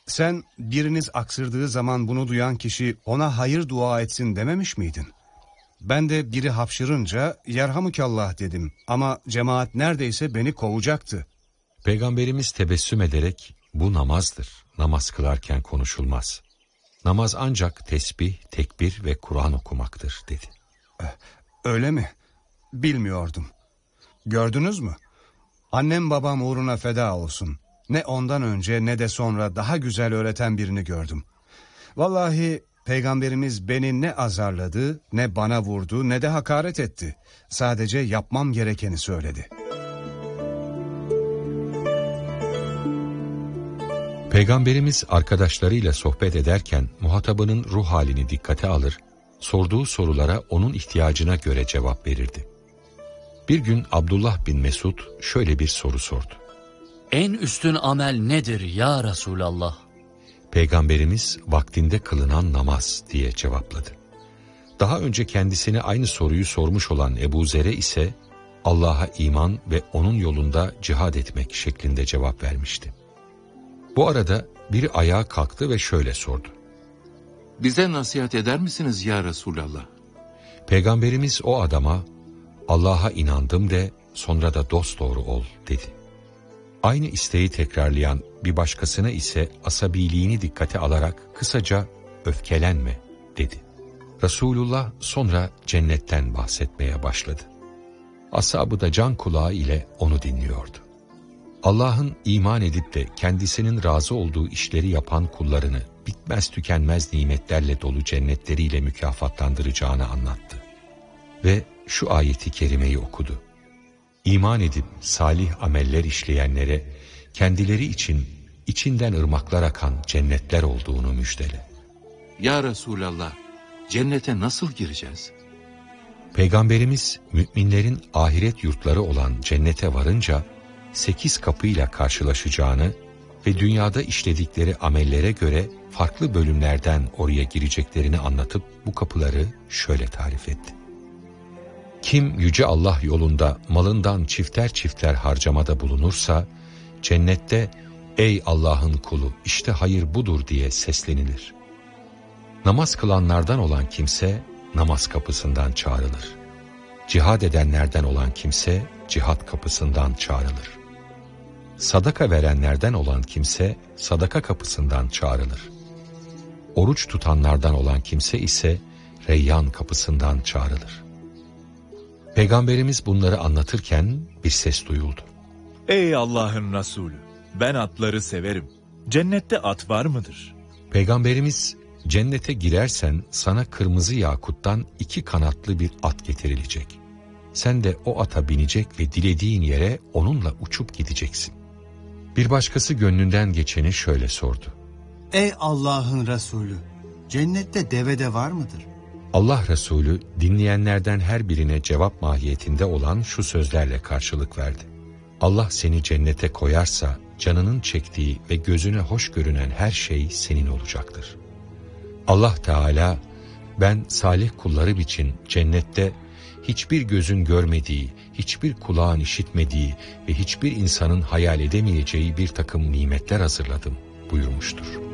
Sen biriniz aksırdığı zaman bunu duyan kişi ona hayır dua etsin dememiş miydin? Ben de biri hapşırınca yerhamukallah dedim ama cemaat neredeyse beni kovacaktı. Peygamberimiz tebessüm ederek bu namazdır. Namaz kılarken konuşulmaz. Namaz ancak tesbih, tekbir ve Kur'an okumaktır dedi. Öyle mi? Bilmiyordum. Gördünüz mü? Annem babam uğruna feda olsun. Ne ondan önce ne de sonra daha güzel öğreten birini gördüm. Vallahi Peygamberimiz beni ne azarladı, ne bana vurdu, ne de hakaret etti. Sadece yapmam gerekeni söyledi. Peygamberimiz arkadaşlarıyla sohbet ederken muhatabının ruh halini dikkate alır, sorduğu sorulara onun ihtiyacına göre cevap verirdi. Bir gün Abdullah bin Mesud şöyle bir soru sordu. En üstün amel nedir ya Resulallah? Peygamberimiz vaktinde kılınan namaz diye cevapladı. Daha önce kendisine aynı soruyu sormuş olan Ebu Zer'e ise Allah'a iman ve onun yolunda cihad etmek şeklinde cevap vermişti. Bu arada biri ayağa kalktı ve şöyle sordu. Bize nasihat eder misiniz ya Resulallah? Peygamberimiz o adama Allah'a inandım de sonra da dosdoğru ol dedi. Aynı isteği tekrarlayan bir başkasına ise asabiliğini dikkate alarak kısaca öfkelenme dedi. Resulullah sonra cennetten bahsetmeye başladı. Ashab-ı da can kulağı ile onu dinliyordu. Allah'ın iman edip de kendisinin razı olduğu işleri yapan kullarını bitmez tükenmez nimetlerle dolu cennetleriyle mükafatlandıracağını anlattı. Ve şu ayeti kerimeyi okudu. İman edip salih ameller işleyenlere kendileri için içinden ırmaklar akan cennetler olduğunu müjdele. Ya Resulallah, cennete nasıl gireceğiz? Peygamberimiz müminlerin ahiret yurtları olan cennete varınca 8 kapıyla karşılaşacağını ve dünyada işledikleri amellere göre farklı bölümlerden oraya gireceklerini anlatıp bu kapıları şöyle tarif etti. Kim Yüce Allah yolunda malından çifter çifter harcamada bulunursa, cennette ey Allah'ın kulu işte hayır budur diye seslenilir. Namaz kılanlardan olan kimse namaz kapısından çağrılır. Cihad edenlerden olan kimse cihat kapısından çağrılır. Sadaka verenlerden olan kimse sadaka kapısından çağrılır. Oruç tutanlardan olan kimse ise Reyyan kapısından çağrılır. Peygamberimiz bunları anlatırken bir ses duyuldu. Ey Allah'ın Resulü, ben atları severim. Cennette at var mıdır? Peygamberimiz, cennete girersen sana kırmızı yakuttan 2 kanatlı bir at getirilecek. Sen de o ata binecek ve dilediğin yere onunla uçup gideceksin. Bir başkası gönlünden geçeni şöyle sordu. Ey Allah'ın Resulü, cennette deve de var mıdır? Allah Resulü dinleyenlerden her birine cevap mahiyetinde olan şu sözlerle karşılık verdi. Allah seni cennete koyarsa canının çektiği ve gözüne hoş görünen her şey senin olacaktır. Allah Teala ben salih kullarım için cennette hiçbir gözün görmediği, hiçbir kulağın işitmediği ve hiçbir insanın hayal edemeyeceği bir takım nimetler hazırladım buyurmuştur.